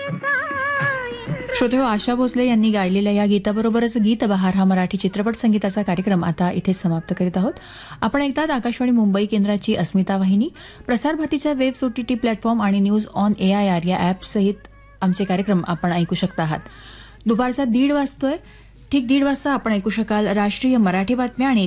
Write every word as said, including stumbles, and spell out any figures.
श्रोते हो, आशा भोसले यांनी गायलेल्या या गीताबरोबरच गीत बहार हा मराठी चित्रपट संगीताचा कार्यक्रम आता इथेच समाप्त करीत आहोत. आपण ऐकतात आकाशवाणी मुंबई केंद्राची अस्मिता वाहिनी. प्रसार भारतीच्या वेब्स ओटीटी प्लॅटफॉर्म आणि news on A I R या ॲपसहित आमचे कार्यक्रम आपण ऐकू शकता आहात. दुपारचा दीड वाजतोय. ठीक दीड वाजता आपण ऐकू शकाल राष्ट्रीय मराठी बातम्या आणि